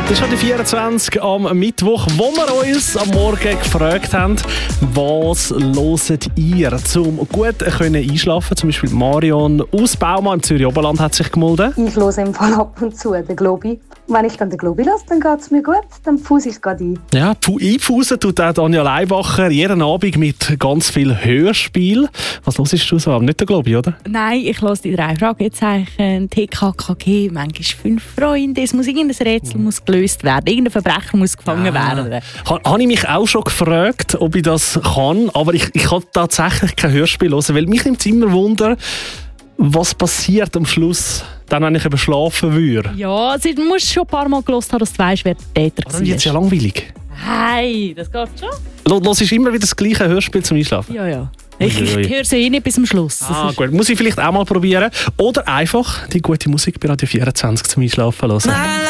Das ist schon die 24 am Mittwoch, wo wir uns am Morgen gefragt haben, was hört ihr, um gut einschlafen können? Zum Beispiel Marion aus Baumann im Zürich Oberland hat sich gemeldet. Ich höre im Fall ab und zu den Globi. Wenn ich dann den Globi lasse, dann geht es mir gut. Dann pfuse ich es gerade ein. Ja, einpfusen tut auch Anja Leibacher jeden Abend mit ganz viel Hörspiel. Was hörst du so? Nicht der Globi, oder? Nein, ich höre die 3 Fragezeichen, TKKG, manchmal 5 Freunde. Es muss irgendein Rätsel muss gelöst werden. Irgendein Verbrecher muss gefangen werden. Habe ich mich auch schon gefragt, ob ich das kann. Aber ich kann tatsächlich kein Hörspiel hören, weil mich nimmt es immer Wunder, was passiert am Schluss, dann, wenn ich eben schlafen würde. Ja, du musst schon ein paar Mal gehört haben, dass du weißt, wer der Täter war. Das ist jetzt ja langweilig. Hey, das geht schon. Hörst du immer wieder das gleiche Hörspiel zum Einschlafen? Ja. Ich höre sie nicht bis zum Schluss. Gut. Muss ich vielleicht auch mal probieren. Oder einfach die gute Musik bei Radio 24 zum Einschlafen hören.